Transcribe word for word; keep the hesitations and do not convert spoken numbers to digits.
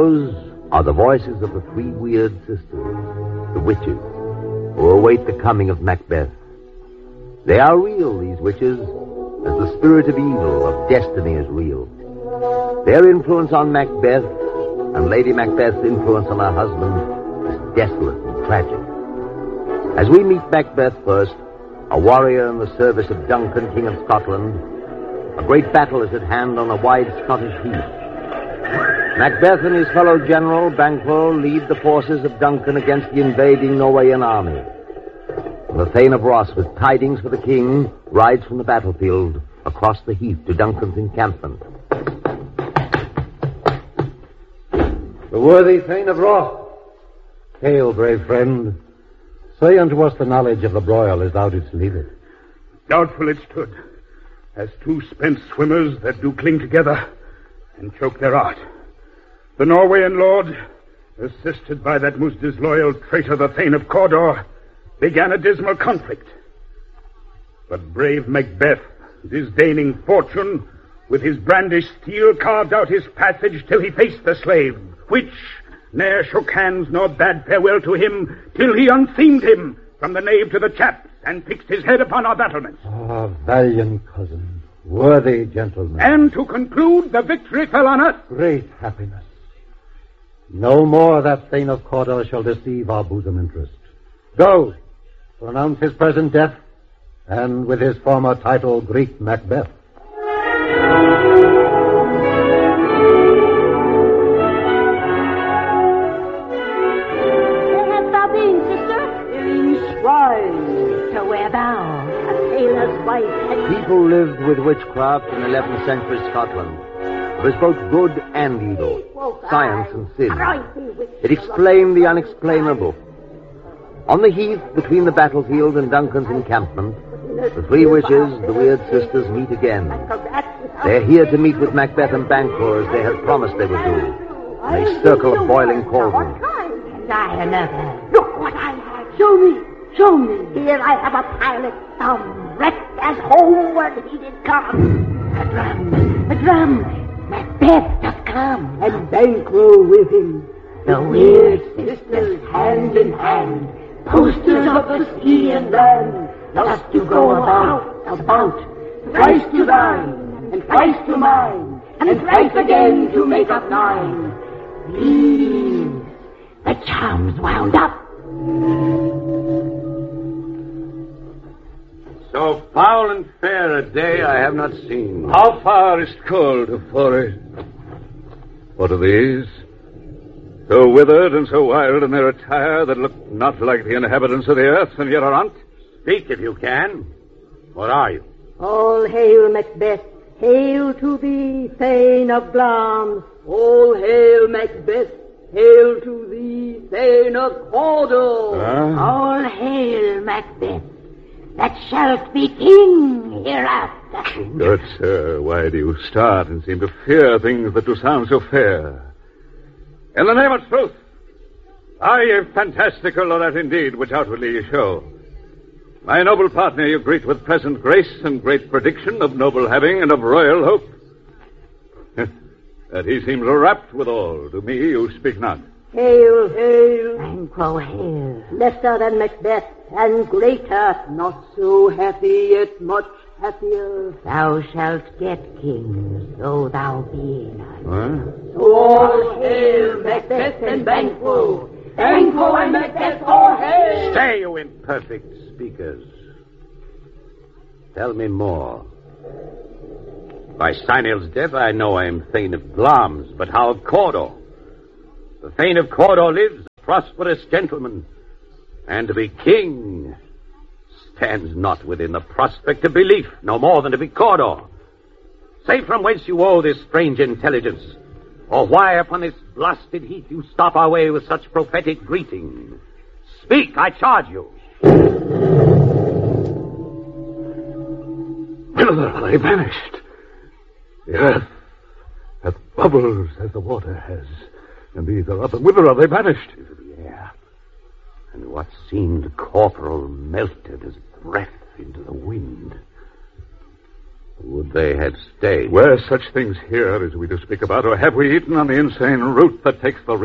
Those are the voices of the three weird sisters, the witches, who await the coming of Macbeth. They are real, these witches, as the spirit of evil, of destiny is real. Their influence on Macbeth and Lady Macbeth's influence on her husband is desolate and tragic. As we meet Macbeth first, a warrior in the service of Duncan, King of Scotland, a great battle is at hand on a wide Scottish heath. Macbeth and his fellow general, Banquo, lead the forces of Duncan against the invading Norwegian army. The Thane of Ross, with tidings for the king, rides from the battlefield across the heath to Duncan's encampment. The worthy Thane of Ross. Hail, brave friend. Say unto us the knowledge of the broil as thou didst leave it. Doubtful it stood, as two spent swimmers that do cling together and choke their art. The Norwegian lord, assisted by that most disloyal traitor, the Thane of Cawdor, began a dismal conflict. But brave Macbeth, disdaining fortune, with his brandished steel carved out his passage till he faced the slave, which ne'er shook hands nor bade farewell to him till he unseamed him from the nave to the chaps and fixed his head upon our battlements. Ah, valiant cousin, worthy gentleman. And to conclude, the victory fell on us. Great happiness. No more that Thane of Cawdor shall deceive our bosom interest. Go, pronounce his present death, and with his former title, Greek Macbeth. Where hast thou been, sister? In shrine, to where thou, a sailor's wife, had... People lived with witchcraft in eleventh century Scotland. It was both good and evil, science and sin. It explained the unexplainable. On the heath between the battlefield and Duncan's encampment, the three witches, the weird sisters, meet again. They're here to meet with Macbeth and Banquo as they had promised they would do. They circle a boiling cauldron. And I another. Look what I have. Show me. Show me. Here I have a pilot thumb, wrecked as homeward he did come. A drum, a drum. Macbeth doth come, And Banquo with him. the weird sisters hand in hand, posters of the sea and land, thus to go about, about, thrice to thine, and thrice to mine, and thrice again to make up nine. These, the charms wound up. So foul and fair a day I have not seen. How far is cold to forest? What are these? So withered and so wild in their attire that look not like the inhabitants of the earth, and yet are aunt? Speak if you can. What are you? All hail, Macbeth. Hail to thee, Thane of Glamis. All hail, Macbeth. Hail to thee, Thane of Cawdor. Huh? All hail, Macbeth, that shalt be king hereafter. Good sir, why do you start and seem to fear things that do sound so fair? In the name of truth, are ye fantastical or that indeed which outwardly ye show? My noble partner you greet with present grace and great prediction of noble having and of royal hope. That he seems rapt withal. To me you speak not. Hail, hail. Banquo hail. Lesser than Macbeth, and greater. Not so happy, yet much happier. Thou shalt get kings, though thou be none. Huh? So all hail, Macbeth and Banquo. Banquo and Macbeth, all hail. Stay, you imperfect speakers. Tell me more. By Steinhild's death, I know I am Thane of Glamis, but how of Cawdor? The Thane of Cawdor lives, a prosperous gentleman, and to be king stands not within the prospect of belief, no more than to be Cawdor. Say from whence you owe this strange intelligence, or why upon this blasted heath you stop our way with such prophetic greeting. Speak, I charge you. Whither are they vanished? The earth hath bubbles as the water has, and these are up, and whither are they vanished? Into the air, and what seemed corporal melted as breath into the wind. Would they had stayed? Were such things here as we do speak about, or have we eaten on the insane root that takes the